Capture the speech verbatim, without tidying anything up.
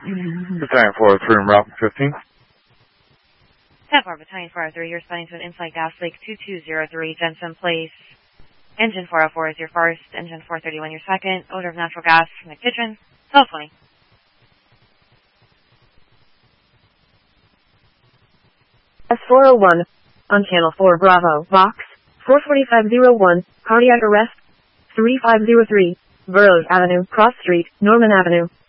Battalion four oh three, route fifteen. ten four, Battalion four oh three, you're responding to an in-flight gas leak two two zero three, Jensen Place. Engine four oh four is your first, engine four thirty-one your second, odor of natural gas from the kitchen, telephony. S four oh one, on channel four Bravo, box, four forty-five oh one, cardiac arrest, three five zero three, Burroughs Avenue, Cross Street, Norman Avenue.